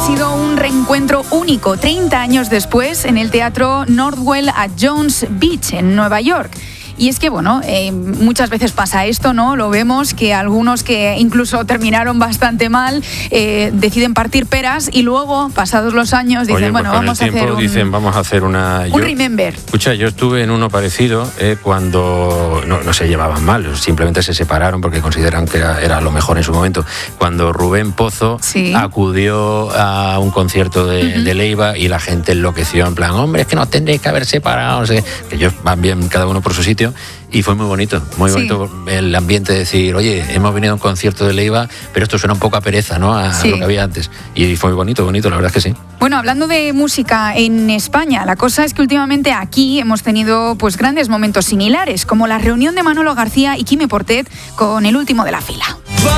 sido un reencuentro único, 30 años después, en el Teatro Northwell at Jones Beach, en Nueva York. Y es que, bueno, muchas veces pasa esto, ¿no? Lo vemos, que algunos que incluso terminaron bastante mal deciden partir peras y luego, pasados los años, dicen, Oye, bueno, vamos a hacer un remember. Escucha, yo estuve en uno parecido cuando no se llevaban mal, simplemente se separaron porque consideran que era lo mejor en su momento. Cuando Rubén Pozo acudió a un concierto de Leiva y la gente enloqueció en plan, hombre, es que nos tendréis que haber separado, no sé, que ellos van bien cada uno por su sitio. Y fue muy bonito el ambiente de decir, oye, hemos venido a un concierto de Leiva, pero esto suena un poco a pereza, ¿no? A lo que había antes. Y fue muy bonito, la verdad es que sí. Bueno, hablando de música en España, la cosa es que últimamente aquí hemos tenido pues grandes momentos similares, como la reunión de Manolo García y Quimi Portet con El último de la fila.